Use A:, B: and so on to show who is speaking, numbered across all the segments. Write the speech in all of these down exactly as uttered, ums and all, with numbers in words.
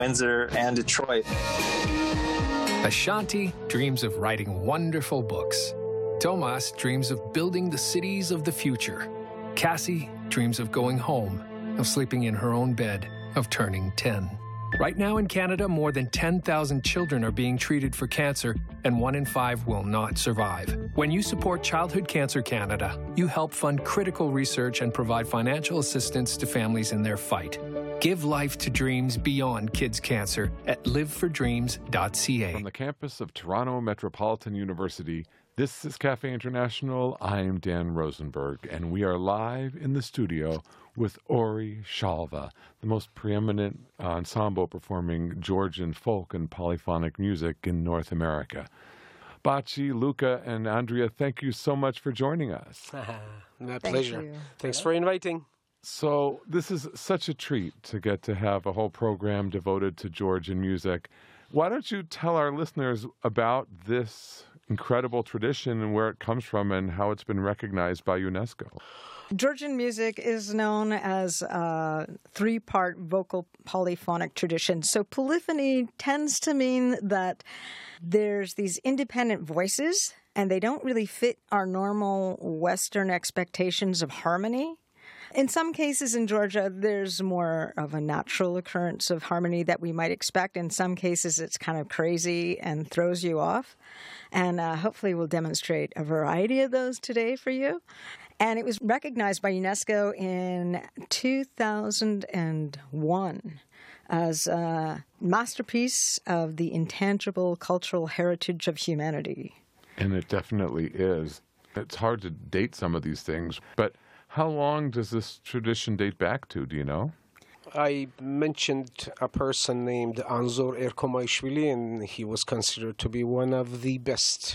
A: Windsor, and Detroit.
B: Ashanti dreams of writing wonderful books. Tomas dreams of building the cities of the future. Cassie dreams of going home, of sleeping in her own bed, of turning ten. Right now in Canada, more than ten thousand children are being treated for cancer, and one in five will not survive. When you support Childhood Cancer Canada, you help fund critical research and provide financial assistance to families in their fight. Give life to dreams beyond kids' cancer at live for dreams dot c a.
C: From the campus of Toronto Metropolitan University, this is Cafe International. I'm Dan Rosenberg, and we are live in the studio with Ori Shalva, the most preeminent ensemble performing Georgian folk and polyphonic music in North America. Bachi, Luca, and Andrea, thank you so much for joining us.
D: My
E: Thank
D: pleasure.
E: you.
D: Thanks for inviting.
C: So this is such a treat to get to have a whole program devoted to Georgian music. Why don't you tell our listeners about this incredible tradition and where it comes from and how it's been recognized by UNESCO?
E: Georgian music is known as a three-part vocal polyphonic tradition. So polyphony tends to mean that there's these independent voices, and they don't really fit our normal Western expectations of harmony. In some cases in Georgia, there's more of a natural occurrence of harmony that we might expect. In some cases, it's kind of crazy and throws you off. And uh, hopefully we'll demonstrate a variety of those today for you. And it was recognized by UNESCO in two thousand one as a masterpiece of the intangible cultural heritage of humanity.
C: And it definitely is. It's hard to date some of these things, but how long does this tradition date back to, do you know?
D: I mentioned a person named Anzor Erkomaishvili, and he was considered to be one of the best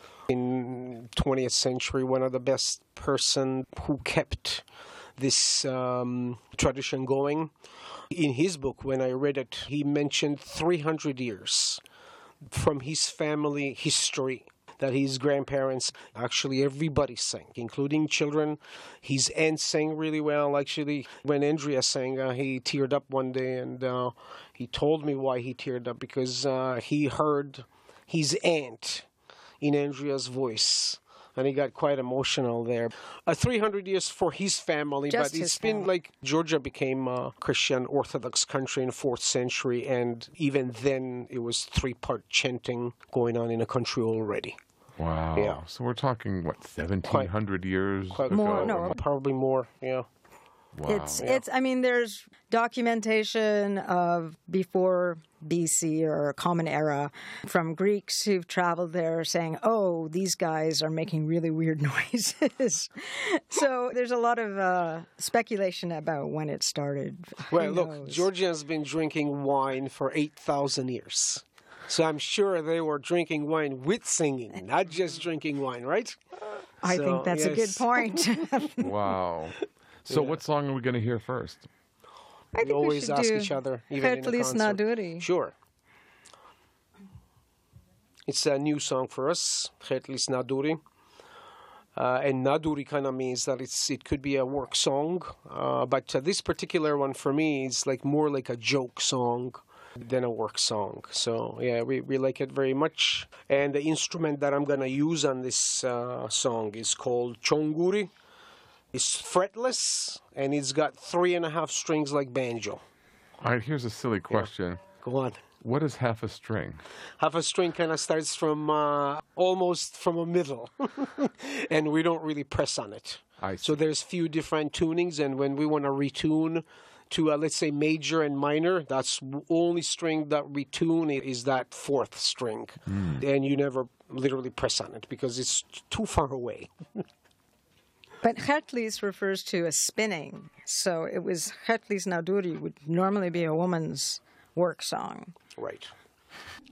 D: in twentieth century, one of the best person who kept this um, tradition going. In his book, when I read it, he mentioned three hundred years from his family history that his grandparents, actually everybody sang, including children. His aunt sang really well. Actually, when Andrea sang, uh, he teared up one day, and uh, he told me why he teared up, because uh, he heard his aunt in Andrea's voice, and he got quite emotional there. Uh, three hundred years for his family,
E: Just
D: but
E: his
D: it's been
E: family.
D: like Georgia became a Christian Orthodox country in the fourth century, and even then it was three-part chanting going on in the country already.
C: Wow.
D: Yeah.
C: So we're talking, what, seventeen hundred years
D: Quite
C: ago?
E: More, no.
D: Uh, probably more, yeah.
C: Wow.
E: It's, it's, I mean, there's documentation of before B C or Common Era from Greeks who've traveled there saying, oh, these guys are making really weird noises. So there's a lot of uh, speculation about when it started. Who
D: Well, look,
E: knows?
D: Georgia has been drinking wine for eight thousand years. So I'm sure they were drinking wine with singing, not just drinking wine, right?
E: I
D: So,
E: think that's a good
D: yes.
E: point.
C: Wow. So
D: Yeah.
C: what song are we going to hear first?
E: I think
D: We
E: we
D: always
E: should
D: ask
E: do
D: each other, even in a
E: Hertlis
D: concert.
E: Naduri.
D: Sure. It's a new song for us, Hertlis Naduri. Uh, and Naduri kind of means that it's it could be a work song, uh, but uh, this particular one for me is like more like a joke song than a work song. So yeah, we, we like it very much. And the instrument that I'm gonna use on this uh, song is called chonguri. It's fretless, and it's got three and a half strings like banjo.
C: All right, here's a silly question.
D: Go on.
C: What is half a string?
D: Half a string kind of starts from uh, almost from a middle, and we don't really press on it.
C: I see.
D: So there's few different tunings, and when we want to retune to, uh, let's say, major and minor, that's the only string that we tune is that fourth string. And you never literally press on it because it's too far away.
E: But Hertlis refers to a spinning. So it was Hertlis Naduri would normally be a woman's work song.
D: Right.